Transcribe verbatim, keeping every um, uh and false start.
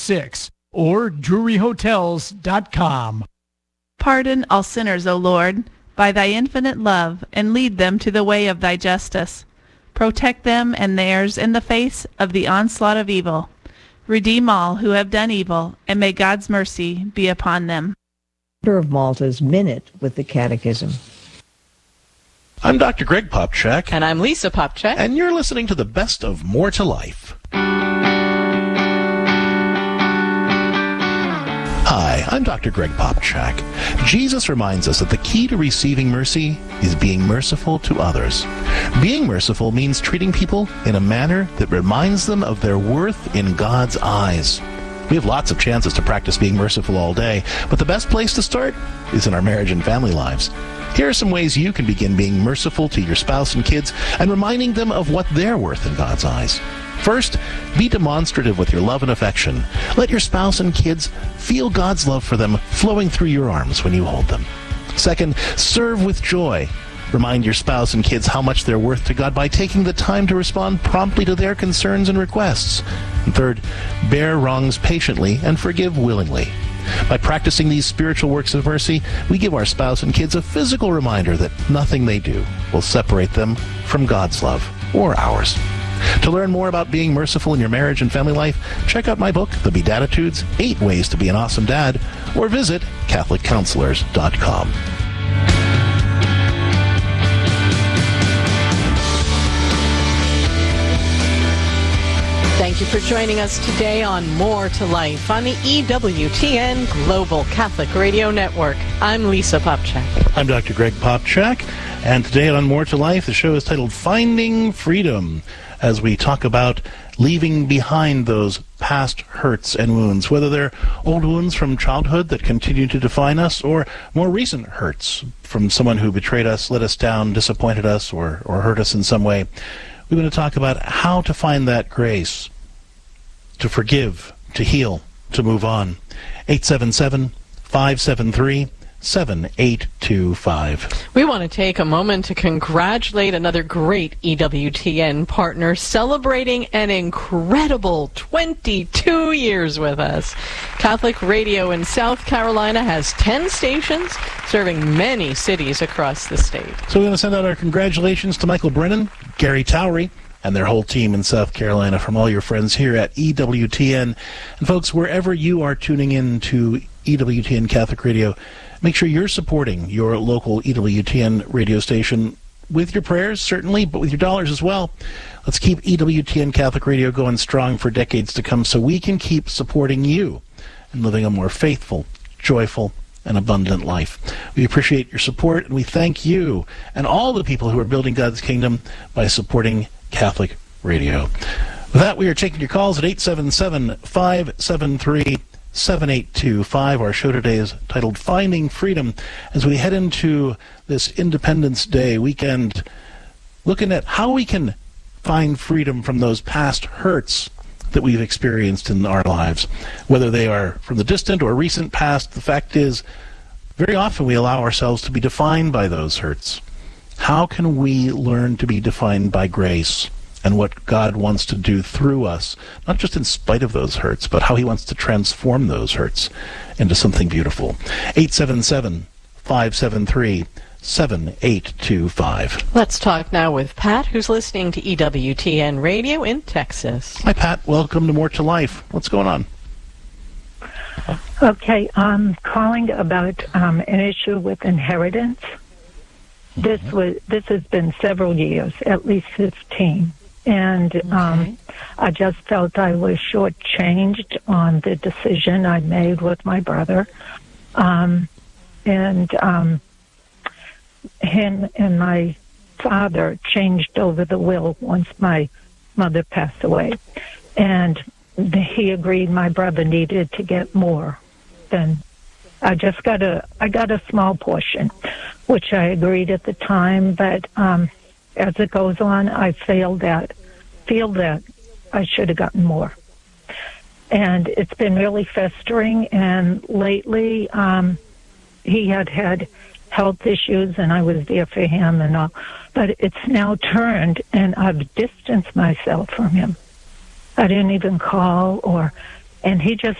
six or drury hotels dot com. Pardon all sinners, O Lord, by thy infinite love, and lead them to the way of thy justice. Protect them and theirs in the face of the onslaught of evil. Redeem all who have done evil, and may God's mercy be upon them. Order of Malta's Minute with the Catechism. I'm Doctor Greg Popchak. And I'm Lisa Popchak. And you're listening to the best of More to Life. Hi, I'm Doctor Greg Popchak. Jesus reminds us that the key to receiving mercy is being merciful to others. Being merciful means treating people in a manner that reminds them of their worth in God's eyes. We have lots of chances to practice being merciful all day, but the best place to start is in our marriage and family lives. Here are some ways you can begin being merciful to your spouse and kids and reminding them of what they're worth in God's eyes. First, be demonstrative with your love and affection. Let your spouse and kids feel God's love for them flowing through your arms when you hold them. Second, serve with joy. Remind your spouse and kids how much they're worth to God by taking the time to respond promptly to their concerns and requests. And third, bear wrongs patiently and forgive willingly. By practicing these spiritual works of mercy, we give our spouse and kids a physical reminder that nothing they do will separate them from God's love or ours. To learn more about being merciful in your marriage and family life, check out my book, The Beatitudes, Eight Ways to Be an Awesome Dad, or visit Catholic Counselors dot com. Thank you for joining us today on More to Life on the E W T N Global Catholic Radio Network. I'm Lisa Popchak. I'm Doctor Greg Popchak, and today on More to Life, the show is titled Finding Freedom, as we talk about leaving behind those past hurts and wounds, whether they're old wounds from childhood that continue to define us, or more recent hurts from someone who betrayed us, let us down, disappointed us, or, or hurt us in some way. We're going to talk about how to find that grace to forgive, to heal, to move on. eight seven seven, five seven three, seven eight two five. We want to take a moment to congratulate another great E W T N partner celebrating an incredible twenty-two years with us. Catholic Radio in South Carolina has ten stations serving many cities across the state. So we're going to send out our congratulations to Michael Brennan, Gary Towery, and their whole team in South Carolina from all your friends here at E W T N. And folks, wherever you are tuning in to E W T N Catholic Radio, make sure you're supporting your local E W T N radio station with your prayers, certainly, but with your dollars as well. Let's keep E W T N Catholic Radio going strong for decades to come so we can keep supporting you and living a more faithful, joyful, and abundant life. We appreciate your support, and we thank you and all the people who are building God's kingdom by supporting Catholic Radio. With that, we are taking your calls at eight seven seven, five seven three, seven eight two five. Our show today is titled Finding Freedom, as we head into this Independence Day weekend, looking at how we can find freedom from those past hurts that we've experienced in our lives, whether they are from the distant or recent past. The fact is, very often we allow ourselves to be defined by those hurts. How can we learn to be defined by grace and what God wants to do through us, not just in spite of those hurts, but how he wants to transform those hurts into something beautiful? eight seven seven, five seven three, seven eight two five. Let's talk now with Pat, who's listening to E W T N Radio in Texas. Hi, Pat. Welcome to More to Life. What's going on? Okay, I'm calling about um, an issue with inheritance. This was this has been several years, at least fifteen, and Okay. um, I just felt I was shortchanged on the decision I made with my brother, um, and um, him and my father changed over the will once my mother passed away, and he agreed my brother needed to get more than. I just got a, I got a small portion, which I agreed at the time, but um, as it goes on, I feel that, feel that I should have gotten more. And it's been really festering, and lately um, he had had health issues, and I was there for him and all, but it's now turned, and I've distanced myself from him. I didn't even call or and he just